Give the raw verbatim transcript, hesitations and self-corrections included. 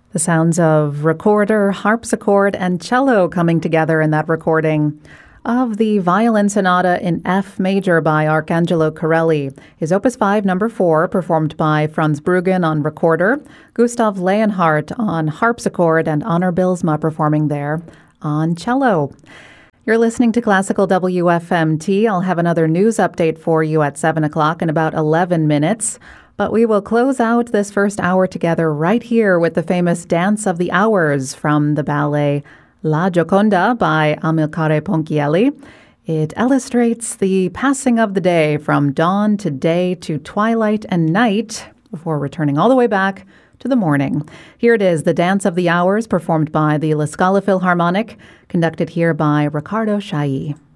The sounds of recorder, harpsichord, and cello coming together in that recording of the Violin Sonata in F major by Arcangelo Corelli. His Opus five, number four, performed by Franz Bruggen on recorder, Gustav Leonhardt on harpsichord, and Honor Bylsma performing there on cello. You're listening to Classical W F M T. I'll have another news update for you at seven o'clock in about eleven minutes. But we will close out this first hour together right here with the famous Dance of the Hours from the ballet La Gioconda by Amilcare Ponchielli. It illustrates the passing of the day from dawn to day to twilight and night before returning all the way back to the morning. Here it is, the Dance of the Hours, performed by the La Scala Philharmonic, conducted here by Riccardo Chailly.